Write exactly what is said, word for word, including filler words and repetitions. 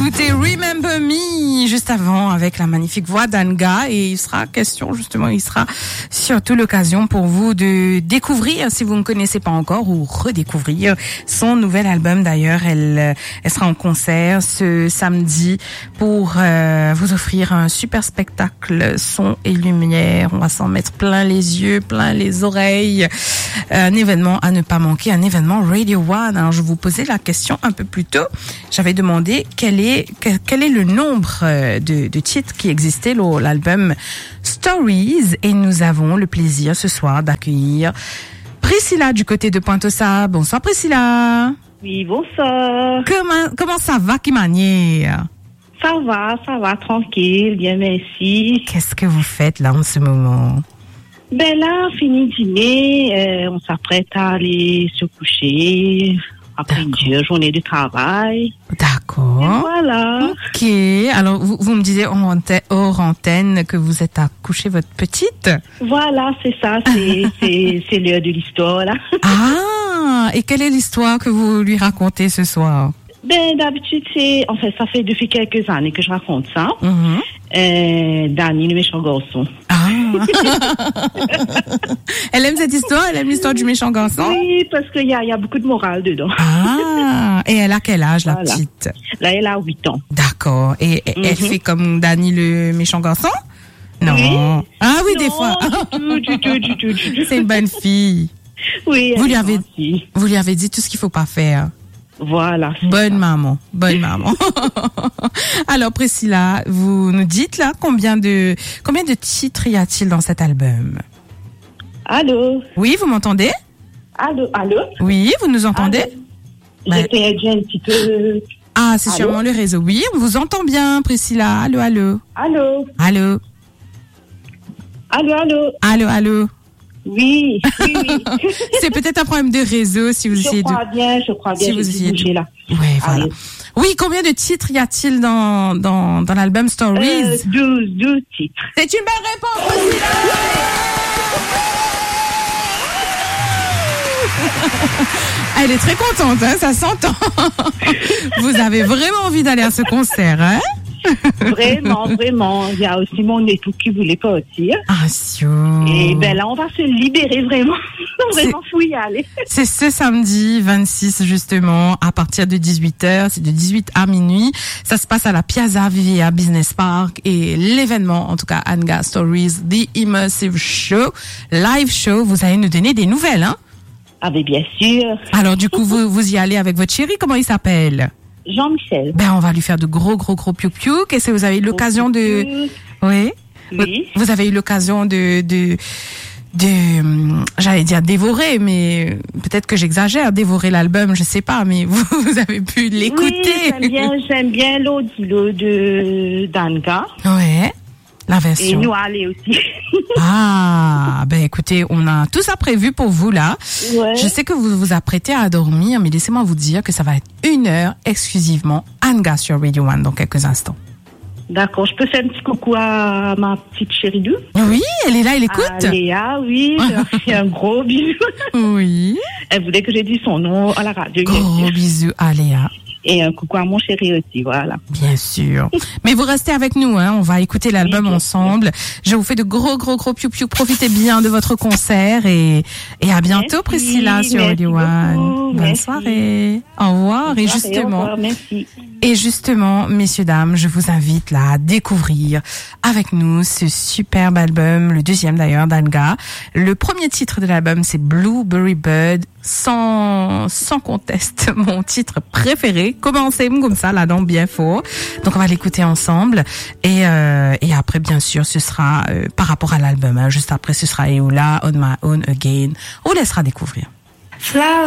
écouté Remember Me juste avant avec la magnifique voix d'Anga et il sera question justement, il sera surtout l'occasion pour vous de découvrir, si vous ne connaissez pas encore, ou redécouvrir son nouvel album. D'ailleurs, elle, elle sera en concert ce samedi pour euh, vous offrir un super spectacle son et lumière. On va s'en mettre plein les yeux, plein les oreilles. Un événement à ne pas manquer, un événement Radio One. Alors, je vous posais la question un peu plus tôt. J'avais demandé quel est quel, quel est le nombre de, de titres qui existaient dans l'album Stories, et nous avons le plaisir ce soir d'accueillir Priscilla du côté de Pointe-aux-Sables. Bonsoir Priscilla. Oui, bonsoir. Comment comment ça va, qui manière? Ça va, ça va, tranquille, bien merci. Qu'est-ce que vous faites là en ce moment? Ben là, fini dîner, euh, on s'apprête à aller se coucher après une dure journée de travail. D'accord. Et voilà. Ok. Alors, vous, vous me disiez hors antenne, hors antenne que vous êtes à coucher votre petite? Voilà, c'est ça, c'est, c'est, c'est l'heure de l'histoire, là. Ah! Et quelle est l'histoire que vous lui racontez ce soir? Ben, d'habitude, c'est, en fait, ça fait depuis quelques années que je raconte ça. Mm-hmm. Euh, Danny, le méchant garçon. Ah! Elle aime cette histoire? Elle aime l'histoire du méchant garçon? Oui, parce qu'il y a, y a beaucoup de morale dedans. Ah! Et elle a quel âge, la Voilà. petite? Là, elle a huit ans. D'accord. Et mm-hmm. elle fait comme Danny, le méchant garçon? Non. Oui. Ah oui, Non, des fois. Du tout, du tout, du tout, du tout. C'est une bonne fille. Oui, Vous elle lui est avez, gentille. vous lui avez dit tout ce qu'il faut pas faire. Voilà. c'est Bonne ça. maman, bonne maman. Alors Priscilla, vous nous dites là combien de combien de titres y a-t-il dans cet album? Allô? Oui, vous m'entendez? Allô? Allô? Oui, vous nous entendez? Allô? Ben- J'ai perdu un petit peu. Ah, c'est Allô? sûrement le réseau. Oui, on vous entend bien, Priscilla. Allô, allô. Allô? Allô, Allô, allô? allô, allô. Oui, oui, oui. C'est peut-être un problème de réseau si vous Je essayez de. crois bien, je crois bien. Si j'ai vous dû essayez de- bouger là. Ouais, voilà. Allez. Oui, combien de titres y a-t-il dans dans dans l'album Stories? Euh, douze, douze titres. C'est une bonne réponse, Priscilla. Elle est très contente, hein, ça s'entend. Vous avez vraiment envie d'aller à ce concert, hein? Vraiment, vraiment. Il y a aussi mon époux qui voulait partir. Ah, sûr. Et ben là, on va se libérer vraiment. Vraiment, faut y aller. C'est ce samedi vingt-six, justement, à partir de dix-huit heures. C'est de dix-huit à minuit. Ça se passe à la Piazza Vivia Business Park. Et l'événement, en tout cas, Anga Stories, The Immersive Show, live show, vous allez nous donner des nouvelles, hein? Ah, mais bien sûr. Alors, du coup, vous, vous y allez avec votre chéri. Comment il s'appelle? Jean-Michel. Ben, on va lui faire de gros, gros, gros piou-piou. Qu'est-ce que vous avez eu l'occasion de... Oui? Oui. Vous avez eu l'occasion de... de de, hum, j'allais dire dévorer, mais peut-être que j'exagère, dévorer l'album, je sais pas, mais vous, vous avez pu l'écouter. Oui, j'aime bien, j'aime bien l'audio de d'Anga. Ouais, la Et version. nous aller aussi. Ah, ben écoutez, on a tout ça prévu pour vous là. Ouais. Je sais que vous vous apprêtez à dormir, mais laissez-moi vous dire que ça va être une heure exclusivement Anga sur Radio One dans quelques instants. D'accord, je peux faire un petit coucou à ma petite chérie douce. Oui, elle est là, elle écoute. À Léa, oui, je leur fais un gros bisou. Oui. Elle voulait que j'ai dit son nom à la radio. bien Gros sûr. bisous à Léa. Et un coucou à mon chéri aussi, voilà. Bien sûr. Mais vous restez avec nous, hein. On va écouter l'album Oui, bien ensemble. Je vous fais de gros, gros, gros piou piou. Profitez bien de votre concert et, et à bientôt, Merci, Priscilla, sur merci Radio beaucoup, One. Bonne merci. soirée. Au revoir. Bonne et soirée, justement. au revoir, merci. Et justement, messieurs, dames, je vous invite là à découvrir avec nous ce superbe album, le deuxième d'ailleurs d'Anga. Le premier titre de l'album, c'est Blueberry Bird, sans, sans conteste, mon titre préféré. Commencez comme ça, là-dedans, bien fort. Donc on va l'écouter ensemble. Et, euh, et après, bien sûr, ce sera euh, par rapport à l'album. Hein. Juste après, ce sera Eula, On My Own Again. On vous laissera découvrir. Flower.